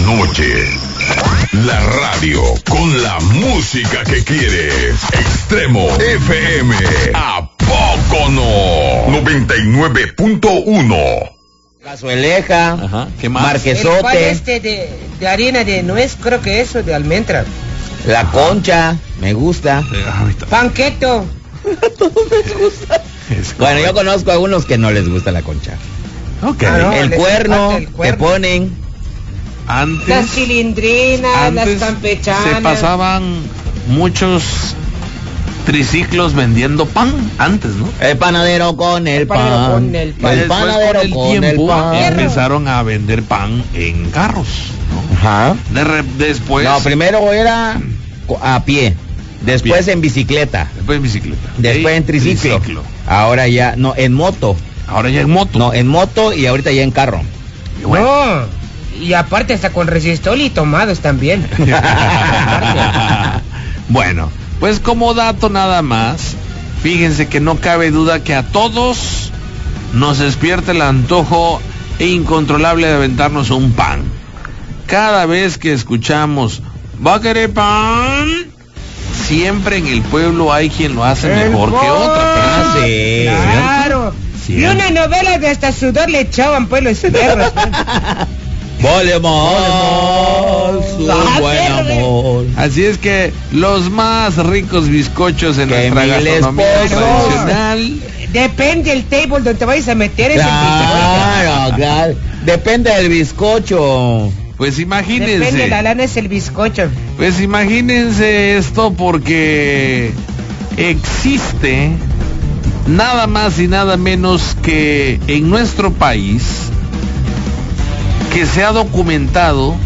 noche. La radio con la música que quieres. Extremo FM. ¿A poco no? 99.1. Cazueleja. Ajá. ¿Qué más? Marquesote. El pan de harina de nuez, creo que eso, de almendra. La concha, me gusta. Panqueto. Todos les gusta. Bueno, yo conozco a algunos que no les gusta la concha. Ok. No, el cuerno el cuerno. que ponen. Antes, Las cilindrinas, las campechanas. se pasaban muchos triciclos vendiendo pan antes, ¿no? El panadero con el pan. con el pan. El Después, panadero con el con el tiempo, pan. empezaron a vender pan en carros, ¿no? Ajá. Después... No, primero era a pie. Después en bicicleta. Después en bicicleta. Después en triciclo. Ahora ya, no, en moto. Ahora ya en moto. No, en moto y ahorita ya en carro. Y bueno. No, y aparte hasta con resistol y tomados también. Bueno, pues como dato nada más, fíjense que no cabe duda que a todos nos despierta el antojo incontrolable de aventarnos un pan. Cada vez que escuchamos, ¿va a querer pan? Siempre en el pueblo hay quien lo hace mejor que otra. Ah, sí. Claro. ¿Cierto? Y una novela de hasta sudor le echaban pues los perros. Volvemos, un buen amor. Así es que los más ricos bizcochos en Que nuestra mil gastronomía esposos. tradicional. Depende el table donde te vayas a meter ese Claro, claro. Depende del bizcocho. Pues Depende, la imagínense. lana es el bizcocho. Pues imagínense esto porque existe nada más y nada menos que en nuestro país que se ha documentado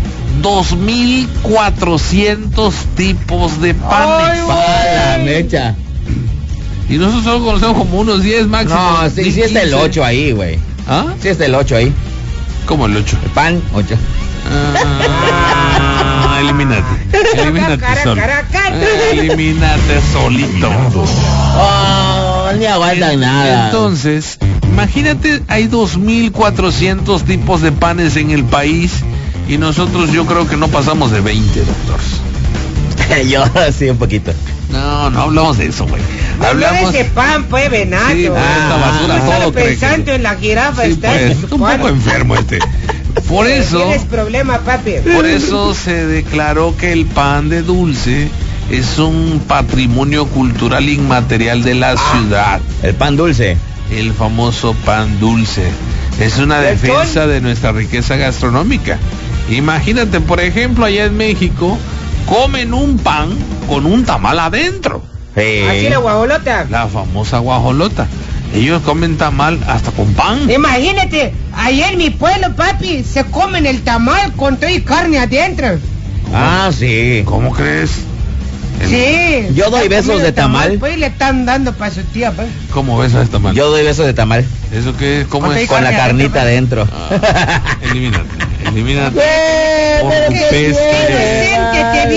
2.400 tipos de panes. Para la mecha. Y nosotros solo conocemos como unos 10 máximo. No, sí, sí está el 8 ahí, güey. ¿Ah? Sí está el 8 ahí. ¿Cómo el 8? El pan, 8. Elimínate solo. Elimínate solito. Oh, ni aguantan nada. Entonces, imagínate, hay 2.400 tipos de panes en el país y nosotros yo creo que no pasamos de 20, doctor. Yo sí, un poquito. No hablamos de eso, güey. Hablamos de pan, pues, venado. Sí, pues, esta basura, no todo solo cree que- pensando en la jirafa, Sí, está pues, un poco enfermo este. Por eso, Tienes problema, papi. por eso se declaró que el pan de dulce es un patrimonio cultural inmaterial de la ciudad. El pan dulce. El famoso pan dulce. Es una defensa de nuestra riqueza gastronómica. Imagínate, por ejemplo, allá en México, comen un pan con un tamal adentro. Sí. Así la guajolota. La famosa guajolota. Ellos comen tamal hasta con pan. Imagínate, allá en mi pueblo, papi, se comen el tamal con todo y carne adentro. Ah, sí. ¿Cómo crees? Sí. Yo doy Está besos comiendo de tamal. Pues le están dando para su tía, pues. ¿Cómo ves a esta tamal? Yo doy besos de tamal. ¿Eso qué es? ¿Cómo Con es? Con la carnita adentro. Elimínate. Pero Por tu qué peste. inocente te vi